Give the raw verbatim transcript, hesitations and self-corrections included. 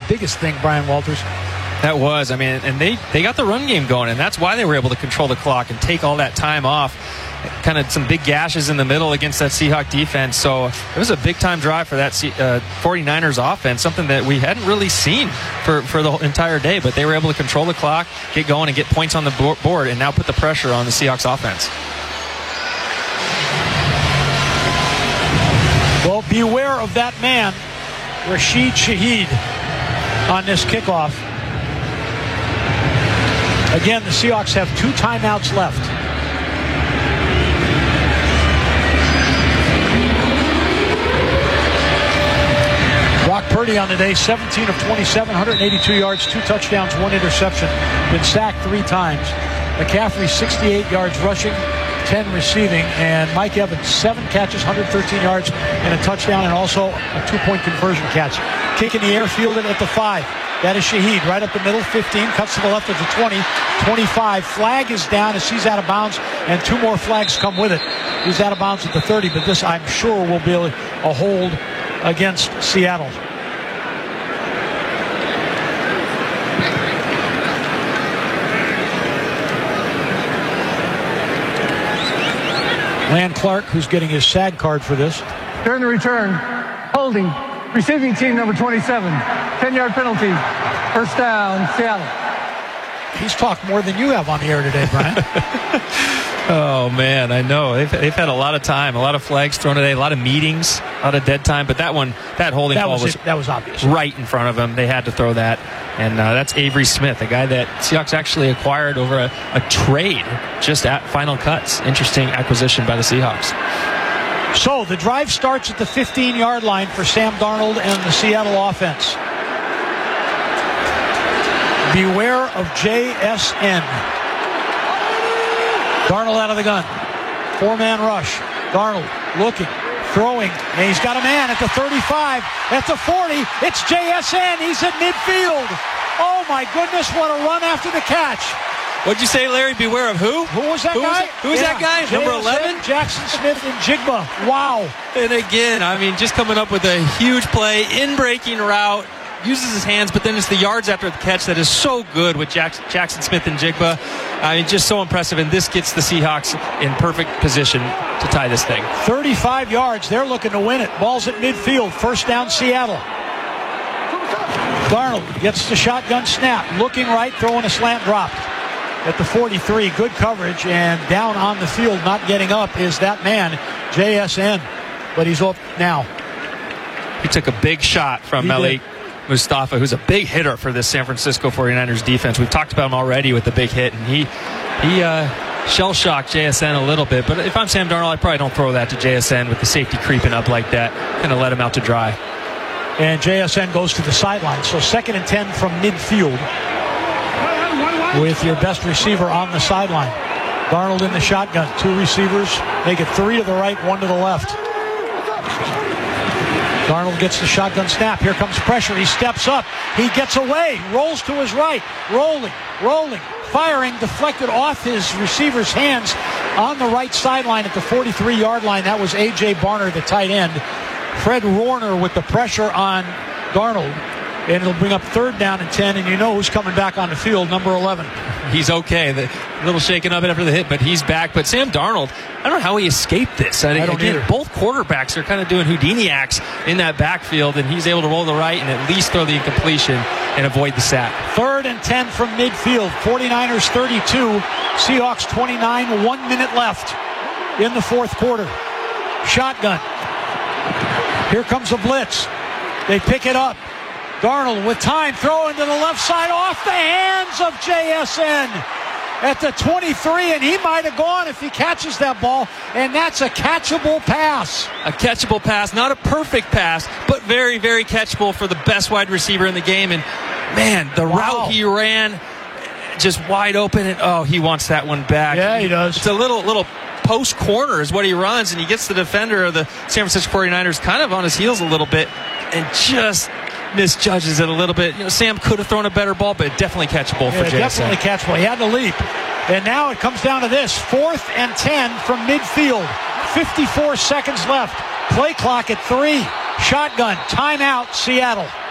biggest thing, Brian Walters. That was. I mean, and they, they got the run game going, and that's why they were able to control the clock and take all that time off. Kind of some big gashes in the middle against that Seahawk defense. So it was a big-time drive for that C- uh, 49ers offense, something that we hadn't really seen for, for the whole entire day. But they were able to control the clock, get going, and get points on the board, and now put the pressure on the Seahawks offense. Well, beware of that man, Rashid Shaheed, on this kickoff. Again, the Seahawks have two timeouts left. Brock Purdy on the day, seventeen of twenty-seven, one hundred eighty-two yards, two touchdowns, one interception. Been sacked three times. McCaffrey, sixty-eight yards rushing, ten receiving. And Mike Evans, seven catches, one hundred thirteen yards, and a touchdown, and also a two-point conversion catch. Kick in the air, fielded at the five. That is Shaheed, right up the middle, fifteen, cuts to the left of the twenty, twenty-five. Flag is down as he's out of bounds, and two more flags come with it. He's out of bounds at the thirty, but this, I'm sure, will be a hold against Seattle. Lan Clark, who's getting his SAG card for this. During the return, holding, receiving team number twenty-seven, ten-yard penalty, first down, Seattle. He's talked more than you have on the air today, Brian. Oh, man, I know. They've, they've had a lot of time, a lot of flags thrown today, a lot of meetings, a lot of dead time. But that one, that holding that call was, was, it. That was obvious. Right in front of him. They had to throw that. And uh, that's Avery Smith, a guy that Seahawks actually acquired over a, a trade just at Final Cuts. Interesting acquisition by the Seahawks. So the drive starts at the fifteen-yard line for Sam Darnold and the Seattle offense. Beware of J S N. Darnold out of the gun. Four-man rush. Darnold looking, throwing, and he's got a man at the thirty-five, at the forty. It's J S N. He's at midfield. Oh, my goodness, what a run after the catch. What'd you say, Larry? Beware of who? Who was that who guy? Was, who was yeah. that guy? J S N, Number eleven? Jackson Smith and Jigba. Wow. And again, I mean, just coming up with a huge play, in-breaking route, uses his hands, but then it's the yards after the catch that is so good with Jackson, Jackson Smith and Jigba. I mean, just so impressive, and this gets the Seahawks in perfect position to tie this thing. thirty-five yards. They're looking to win it. Ball's at midfield. First down, Seattle. Darnold gets the shotgun snap. Looking right, throwing a slant drop. At the forty-three, good coverage, and down on the field, not getting up, is that man, J S N. But he's up now. He took a big shot from Malik Mustafa, who's a big hitter for this San Francisco forty-niners defense. We've talked about him already with the big hit, and he he uh, shell-shocked J S N a little bit. But if I'm Sam Darnold, I probably don't throw that to J S N with the safety creeping up like that. Kind of let him out to dry. And J S N goes to the sideline. So second and ten from midfield with your best receiver on the sideline. Darnold in the shotgun. Two receivers. Make it three to the right, one to the left. Darnold gets the shotgun snap. Here comes pressure. He steps up. He gets away. Rolls to his right. Rolling. Rolling. Firing. Deflected off his receiver's hands on the right sideline at the forty-three-yard line. That was A J. Barner, the tight end. Fred Warner with the pressure on Darnold. And it'll bring up third down and ten, and you know who's coming back on the field, number eleven. He's okay. The, a little shaken up after the hit, but he's back. But Sam Darnold, I don't know how he escaped this. I, I don't again, either. Both quarterbacks are kind of doing Houdini acts in that backfield, and he's able to roll the right and at least throw the incompletion and avoid the sack. Third and ten from midfield. forty-niners thirty-two, Seahawks twenty-nine, one minute left in the fourth quarter. Shotgun. Here comes a blitz. They pick it up. Darnold with time, throwing to the left side off the hands of J S N at the twenty-three, and he might have gone if he catches that ball, and that's a catchable pass. A catchable pass, not a perfect pass, but very, very catchable for the best wide receiver in the game. And man, the Wow. route he ran, just wide open, and oh, he wants that one back. Yeah, he does. It's a little little post corner is what he runs, and he gets the defender of the San Francisco forty-niners kind of on his heels a little bit, and just misjudges it a little bit. You know, Sam could have thrown a better ball, but definitely catchable Yeah, for J S N. definitely catchable. He had to leap. And now it comes down to this. Fourth and ten from midfield. fifty-four seconds left. Play clock at three. Shotgun. Timeout, Seattle.